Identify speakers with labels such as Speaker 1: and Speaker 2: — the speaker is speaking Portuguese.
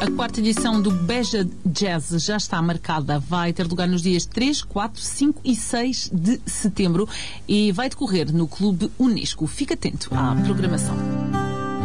Speaker 1: A quarta edição do Beja Jazz já está marcada. Vai ter lugar nos dias 3, 4, 5 e 6 de setembro e vai decorrer no Clube Unesco. Fique atento à programação.